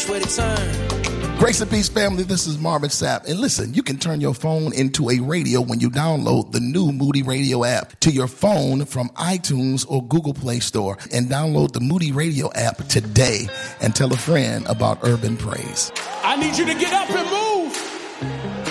which way to turn. Grace and peace, family. This is Marvin Sapp. And listen, you can turn your phone into a radio when you download the new Moody Radio app to your phone from iTunes or Google Play Store. And download the Moody Radio app today and tell a friend about Urban Praise. I need you to get up and move.